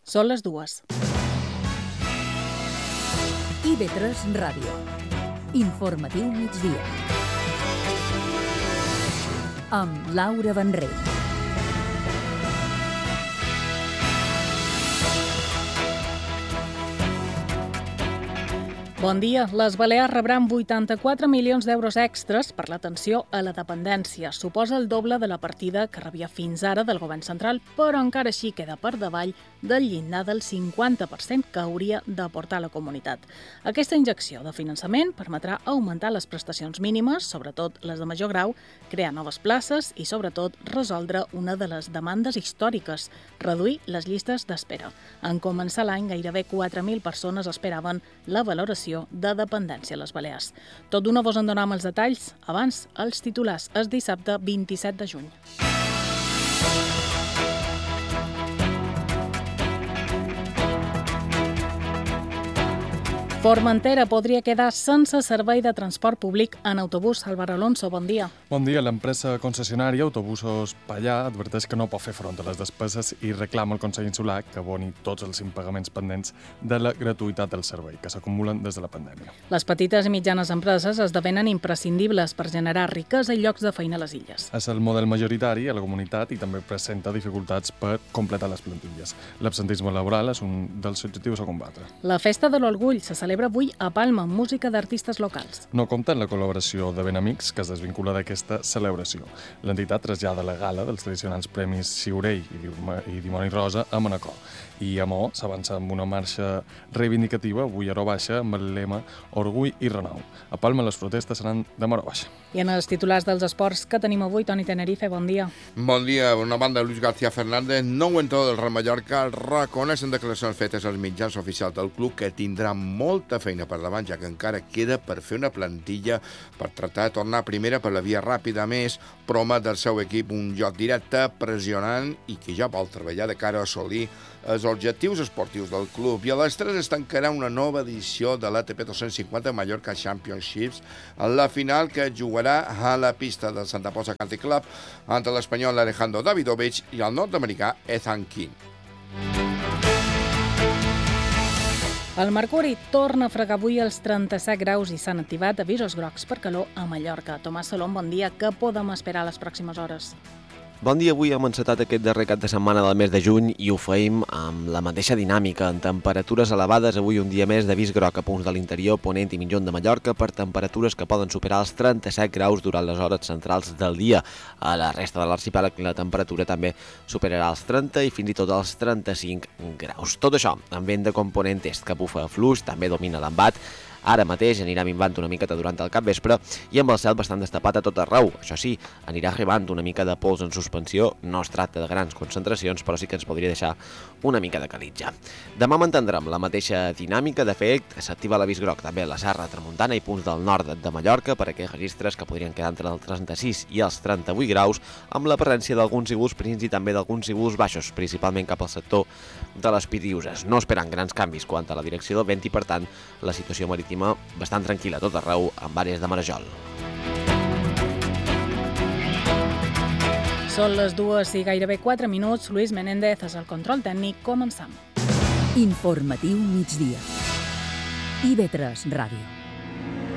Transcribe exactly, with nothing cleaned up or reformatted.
Són les dues. I B tres Ràdio. Informatiu migdia. Amb Laura Vendrell. Bon dia. Les Balears rebran vuitanta-quatre milions d'euros extres per l'atenció a la dependència. Suposa el doble de la partida que rebia fins ara del govern central, però encara així queda per davall del llindar del cinquanta per cent que hauria d'aportar la comunitat. Aquesta injecció de finançament permetrà augmentar les prestacions mínimes, sobretot les de major grau, crear noves places i, sobretot, resoldre una de les demandes històriques, reduir les llistes d'espera. En començar l'any, gairebé quatre mil persones esperaven la valoració de dependència a les Balears. Tot d'una vos en donam els detalls. Abans, els titulars, és dissabte vint-i-set de juny. Formentera podria quedar sense servei de transport públic en autobús. Álvaro Alonso, bon dia. Bon dia. L'empresa concessionària Autobusos Pallà adverteix que no pot fer front a les despeses i reclama al Consell Insular que aboni tots els impagaments pendents de la gratuïtat del servei, que s'acumulen des de la pandèmia. Les petites i mitjanes empreses esdevenen imprescindibles per generar riquesa i llocs de feina a les illes. És el model majoritari a la comunitat i també presenta dificultats per completar les plantilles. L'absentisme laboral és un dels objectius a combatre. La Festa de l'Orgull se celebra avui a Palma amb música d'artistes locals. No compta amb la col·laboració de Benamics, que es desvincula d'aquesta celebració. L'entitat trasllada la gala dels tradicionals premis Siurell i Dimoni Rosa a Manacor. I a Mo s'avança amb una marxa reivindicativa, avui a Hora Baixa, amb el lema Orgull i Renou. A Palma les protestes seran de Hora Baixa. I en els titulars dels esports que tenim avui, Toni Tenerife, bon dia. Bon dia. Una banda, Luis García Fernández, nou entrenador del Real Mallorca, reconeix en declaracions fetes als mitjans oficials del club que tindrà molta feina per davant, ja que encara queda per fer una plantilla per tractar de tornar a primera per la via ràpida. A més, promet del seu equip un joc directe, pressionant i que ja vol treballar de cara a assolir els objectius esportius del club. I a les tres es tancarà una nova edició de l'A T P dos-cents cinquanta Mallorca Championships, en la final que jugarà a la pista del Santa Posa Country Club entre l'espanyol Alejandro Davidovich i el nord-americà Ethan King. El mercuri torna a fregar avui els trenta-set graus i s'han activat avisos grocs per calor a Mallorca. Tomàs Salom, bon dia. Què podem esperar a les pròximes hores? Bon dia, avui hem encetat aquest darrer cap de setmana del mes de juny i ho feim amb la mateixa dinàmica, en temperatures elevades. Avui un dia més d'avís groc a punts de l'interior, Ponent i Migjorn de Mallorca per temperatures que poden superar els trenta-set graus durant les hores centrals del dia. A la resta de l'arxipèlag la temperatura també superarà els trenta i fins i tot els trenta-cinc graus. Tot això amb vent de component est que bufa a fluix, també domina l'embat. Ara mateix anirà minvant una miqueta durant el capvespre i amb el cel bastant destapat a tot arreu. Això sí, anirà arribant una mica de pols en suspensió. No es tracta de grans concentracions, però sí que ens podria deixar una mica de calitja. Demà mantindrem la mateixa dinàmica. De fet, s'activa l'avís groc també a la Serra Tramuntana i punts del nord de Mallorca per a aquells registres que podrien quedar entre els trenta-sis i els trenta-vuit graus, amb la presència d'alguns iguls prims i també d'alguns iguls baixos, principalment cap al sector de les Pitiüses. No esperant grans canvis quant a la direcció del vent i, per tant, la situació marítima bastant tranquil·la a tot arreu, amb àrees de marejol. Són les dues i gairebé quatre minuts. Luis Menéndez és el control tècnic. Començam. Informatiu migdia. I B tres Ràdio.